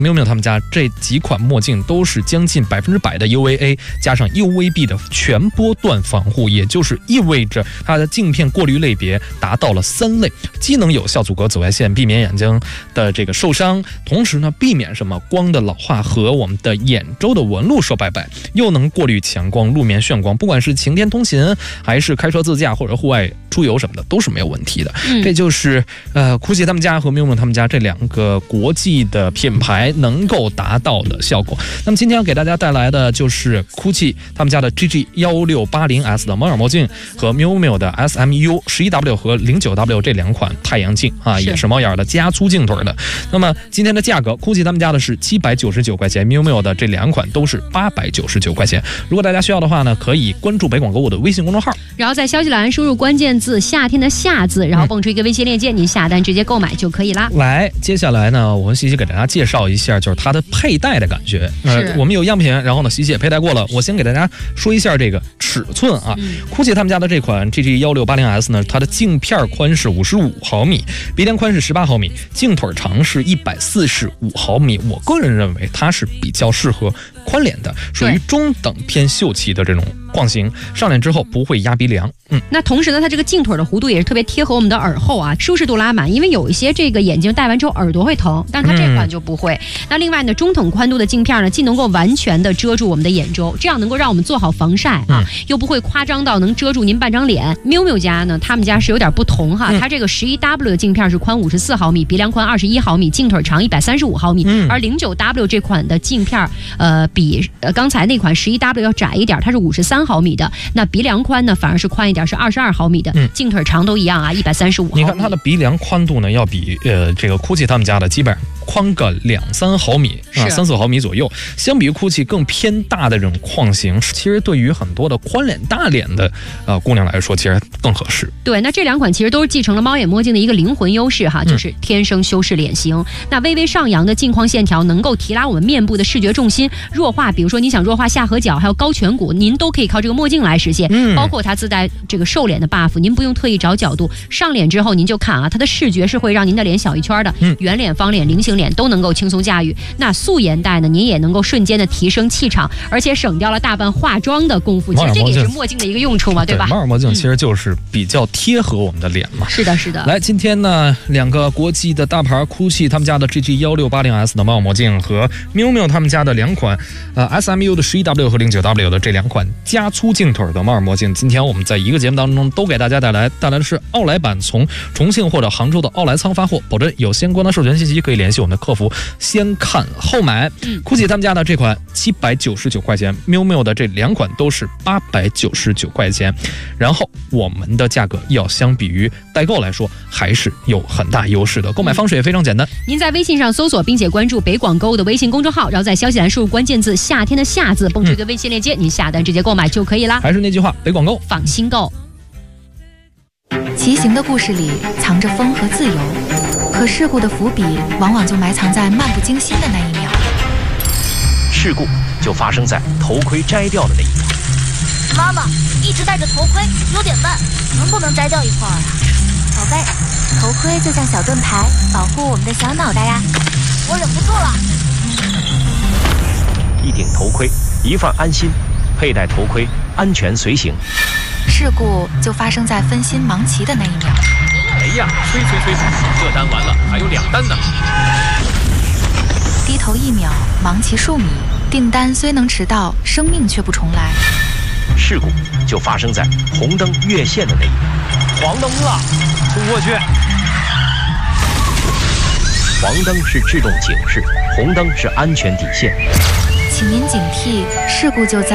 miumiu 他们家这几款墨镜都是将近100%的 UVA 加上 UVB 的全波段防护，也就是意味着它的镜片过滤类别达到了3类，既能有效阻隔紫外线，避免眼睛的这个受伤，同时呢避免什么光的老化和我们的眼周的纹路说拜拜，又能过滤强光、路面眩光，不管是晴天通勤还是开车自驾或者户外出游什么的都是没有问题的。这就是GUCCI 他们家和miumiu他们家这2个国际的品牌能够达到的效果。那么今天要给大家带来的就是 GUCCI 他们家的 GG1680S 的猫眼墨镜和miumiu的 SMU 11W 和09W 这2款太阳镜啊，也是猫眼的加粗镜腿的。那么今天的价格 GUCCI 他们家的是799块钱，miumiu的这2款都是899块钱。如果大家需要的话呢，可以关注北广购物的微信公众号， 然后在消息栏输入关键字夏天的夏字，然后蹦出一个微信链接，您下单直接购买就可以啦。 来，接下来呢，我和西西给大家介绍一下就是它的佩戴的感觉。我们有样品，然后呢西西也佩戴过了，我先给大家说一下这个尺寸啊。GUCCI 他们家的这款 GG1680S 呢，它的镜片宽是55毫米，鼻梁宽是18毫米，镜腿长是145毫米。我个人认为它是比较适合宽脸的，属于中等偏秀气的这种框型，上脸之后不会压鼻梁。 那同时呢，它这个镜腿的弧度也是特别贴合我们的耳后啊，舒适度拉满。因为有一些这个眼镜戴完之后耳朵会疼，但它这款就不会。那另外呢，中等宽度的镜片呢，既能够完全的遮住我们的眼周，这样能够让我们做好防晒啊，又不会夸张到能遮住您半张脸。miumiu 家呢，他们家是有点不同哈，它这个11W 的镜片是宽54毫米，鼻梁宽21毫米，镜腿长135毫米，而09W 这款的镜片比刚才那款11W 要窄一点，它是53毫米的，那鼻梁宽呢反而是宽一点，是22毫米的，镜腿长都一样啊，135毫米。 你看它的鼻梁宽度呢，要比这个 GUCCI 他们家的基本上宽个2-3毫米啊，3-4毫米左右。相比于 GUCCI 更偏大的这种框型，其实对于很多的宽脸大脸的姑娘来说，其实更合适。 对，那这2款其实都是继承了猫眼墨镜的一个灵魂优势哈，就是天生修饰脸型。那微微上扬的镜框线条能够提拉我们面部的视觉重心，弱化，比如说你想弱化下颌角，还有高颧骨，您都可以靠这个墨镜来实现。包括它自带这个瘦脸的 buff， 您不用特意找角度，上脸之后您就看啊，它的视觉是会让您的脸小一圈的，圆脸、方脸、菱形脸都能够轻松驾驭。那素颜戴呢，您也能够瞬间的提升气场，而且省掉了大半化妆的功夫。其实这也是墨镜的一个用处嘛，对吧？ 猫眼墨镜其实就是比较贴合我们的脸嘛。 是的，是的。 来，今天呢，2个国际的大牌 GUCCI 他们家的 GG1680S 的猫眼墨镜和miumiu他们家的2款SMU 的11W 和09W 的这2款加粗镜腿的猫眼墨镜，今天我们在一个节目当中都给大家带来的是奥莱版从重庆或者杭州的奥莱仓发货，保证有相关的授权信息可以联系我们的客服，先看后买。GUCCI 他们家的这款799块钱，miumiu的这2款都是899块钱，然后我们的价格要相比于代购来说还是有很大优势的，购买方式也非常简单。 您在微信上搜索并且关注北广购物的微信公众号，然后在消息栏输入关键字夏天的夏字，蹦出一个微信链接，您下单直接购买就可以啦。 还是那句话，北广购放心购。 骑行的故事里藏着风和自由，可事故的伏笔往往就埋藏在漫不经心的那一秒。 事故就发生在头盔摘掉的那一秒。 妈妈一直戴着头盔有点慢，能不能摘掉一块啊？ 宝贝，头盔就像小盾牌，保护我们的小脑袋呀。 我忍不住了。 一顶头盔，一份安心，佩戴头盔，安全随行。 事故就发生在分心忙骑的那一秒。 哎呀，催，这单完了，还有2单呢。 低头1秒，忙骑数米，订单虽能迟到，生命却不重来。 事故就发生在红灯越线的那一秒。黄灯了，冲过去。黄灯是制动警示，红灯是安全底线。 请您警惕，事故就在